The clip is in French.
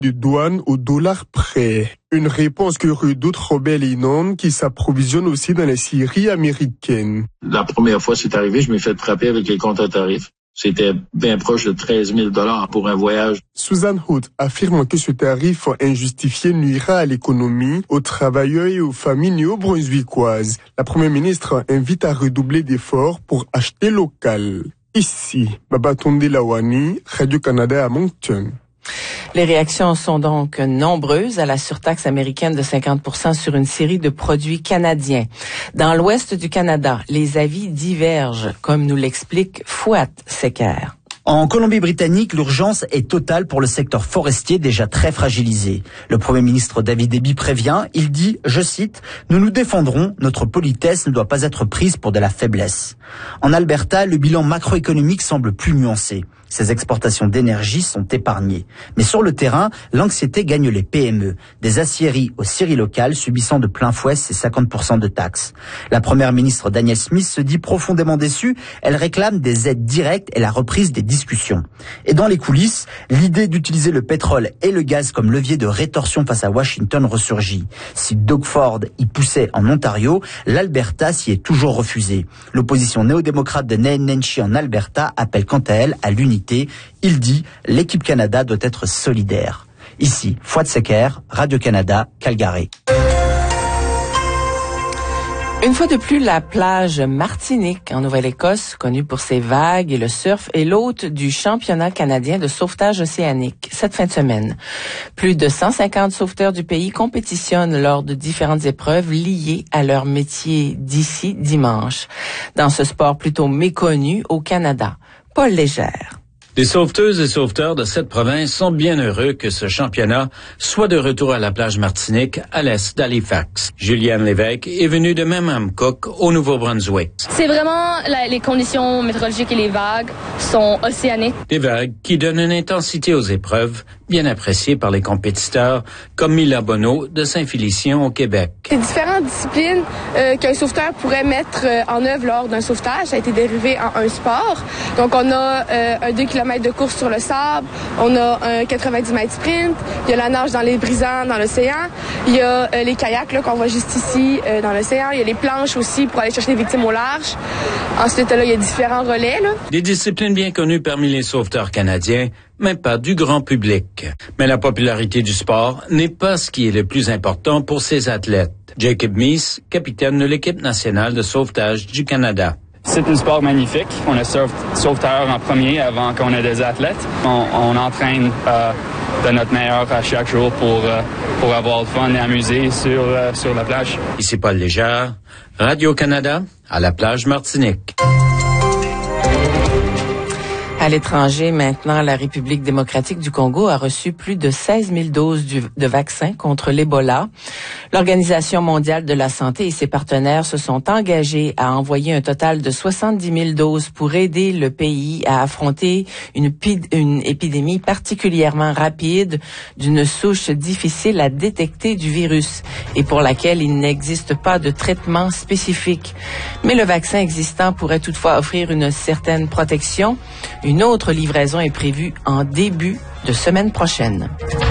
de douane au dollar près. Une réponse que redoute Robert Lennon qui s'approvisionne aussi dans les scieries américaines. La première fois c'est arrivé, je m'ai fait frapper avec les contre-tarifs. C'était bien proche de 13 000 $ pour un voyage. Susan Hood affirme que ce tarif injustifié nuira à l'économie, aux travailleurs et aux familles néo-brunswickoises. La première ministre invite à redoubler d'efforts pour acheter local. Ici, Babatunde Lawani, Radio-Canada à Moncton. Les réactions sont donc nombreuses à la surtaxe américaine de 50% sur une série de produits canadiens. Dans l'ouest du Canada, les avis divergent, comme nous l'explique Fouad Secker. En Colombie-Britannique, l'urgence est totale pour le secteur forestier déjà très fragilisé. Le Premier ministre David Eby prévient, il dit, je cite, « Nous nous défendrons, notre politesse ne doit pas être prise pour de la faiblesse ». En Alberta, le bilan macroéconomique semble plus nuancé. Ces exportations d'énergie sont épargnées. Mais sur le terrain, l'anxiété gagne les PME. Des aciéries aux scieries locales subissant de plein fouet ces 50% de taxes. La première ministre Danielle Smith se dit profondément déçue. Elle réclame des aides directes et la reprise des discussions. Et dans les coulisses, l'idée d'utiliser le pétrole et le gaz comme levier de rétorsion face à Washington ressurgit. Si Doug Ford y poussait en Ontario, l'Alberta s'y est toujours refusée. L'opposition néo-démocrate de Nain Nenshi en Alberta appelle quant à elle à l'unité. Il dit « L'équipe Canada doit être solidaire ». Ici, Fouad Secker, Radio-Canada, Calgary. Une fois de plus, la plage Martinique en Nouvelle-Écosse, connue pour ses vagues et le surf, est l'hôte du championnat canadien de sauvetage océanique cette fin de semaine. Plus de 150 sauveteurs du pays compétitionnent lors de différentes épreuves liées à leur métier d'ici dimanche. Dans ce sport plutôt méconnu au Canada. Paul Légère. Les sauveteuses et sauveteurs de cette province sont bien heureux que ce championnat soit de retour à la plage Martinique à l'est d'Halifax. Juliane Lévesque est venue de Memramcook au Nouveau-Brunswick. C'est vraiment les conditions météorologiques et les vagues sont océaniques. Des vagues qui donnent une intensité aux épreuves bien appréciée par les compétiteurs comme Mila Bonneau de Saint-Félicien au Québec. Les différentes disciplines qu'un sauveteur pourrait mettre en œuvre lors d'un sauvetage a été dérivé en un sport. Donc on a un 2 km de course sur le sable, on a un 90 mètres sprint, il y a la nage dans les brisants dans l'océan, il y a les kayaks là, qu'on voit juste ici dans l'océan, il y a les planches aussi pour aller chercher des victimes au large. Ensuite là, il y a différents relais. Là. Des disciplines bien connues parmi les sauveteurs canadiens, mais pas du grand public. Mais la popularité du sport n'est pas ce qui est le plus important pour ces athlètes. Jacob Meese, capitaine de l'équipe nationale de sauvetage du Canada. C'est un sport magnifique. On est sauveteur en premier avant qu'on ait des athlètes. On entraîne de notre meilleur à chaque jour pour avoir le fun et amuser sur la plage. Ici Paul Légère, Radio-Canada, à la plage Martinique. À l'étranger, maintenant, la République démocratique du Congo a reçu plus de 16 000 doses de vaccins contre l'Ebola. L'Organisation mondiale de la santé et ses partenaires se sont engagés à envoyer un total de 70 000 doses pour aider le pays à affronter une épidémie particulièrement rapide d'une souche difficile à détecter du virus et pour laquelle il n'existe pas de traitement spécifique. Mais le vaccin existant pourrait toutefois offrir une certaine protection. Une autre livraison est prévue en début de semaine prochaine.